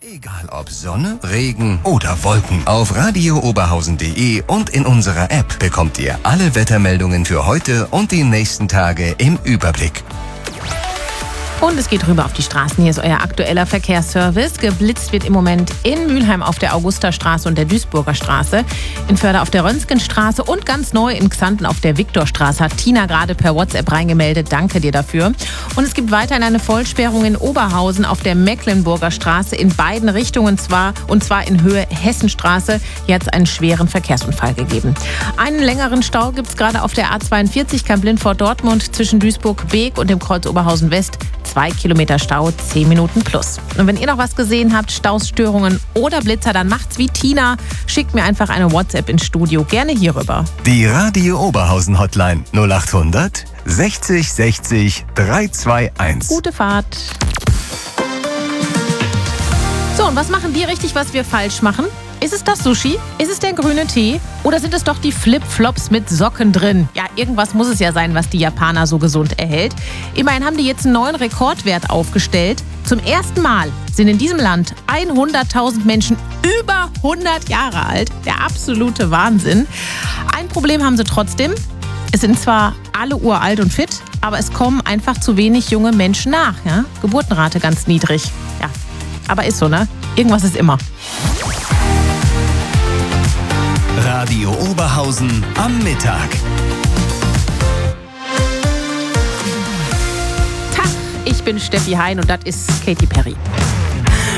Egal ob Sonne, Regen oder Wolken, auf radiooberhausen.de und in unserer App bekommt ihr alle Wettermeldungen für heute und die nächsten Tage im Überblick. Und es geht rüber auf die Straßen. Hier ist euer aktueller Verkehrsservice. Geblitzt wird im Moment in Mülheim auf der Augustastraße und der Duisburger Straße, in Förde auf der Röntgenstraße und ganz neu in Xanten auf der Viktorstraße. Hat Tina gerade per WhatsApp reingemeldet. Danke dir dafür. Und es gibt weiterhin eine Vollsperrung in Oberhausen auf der Mecklenburger Straße in beiden Richtungen und zwar in Höhe Hessenstraße. Hier hat es einen schweren Verkehrsunfall gegeben. Einen längeren Stau gibt es gerade auf der A42 Kamp-Lindfort-Dortmund zwischen Duisburg-Beek und dem Kreuz Oberhausen West. 2 Kilometer Stau, 10 Minuten plus. Und wenn ihr noch was gesehen habt, Stausstörungen oder Blitzer, dann macht's wie Tina. Schickt mir einfach eine WhatsApp ins Studio, gerne hierüber. Die Radio Oberhausen Hotline 0800 60 60 321. Gute Fahrt. So, und was machen wir richtig, was wir falsch machen? Ist es das Sushi? Ist es der grüne Tee? Oder sind es doch die Flipflops mit Socken drin? Ja, irgendwas muss es ja sein, was die Japaner so gesund erhält. Immerhin haben die jetzt einen neuen Rekordwert aufgestellt. Zum ersten Mal sind in diesem Land 100.000 Menschen über 100 Jahre alt. Der absolute Wahnsinn. Ein Problem haben sie trotzdem. Es sind zwar alle uralt und fit, aber es kommen einfach zu wenig junge Menschen nach. Ja? Geburtenrate ganz niedrig. Ja, aber ist so, ne? Irgendwas ist immer. Radio Oberhausen am Mittag. Tag, ich bin Steffi Hein und das ist Katy Perry.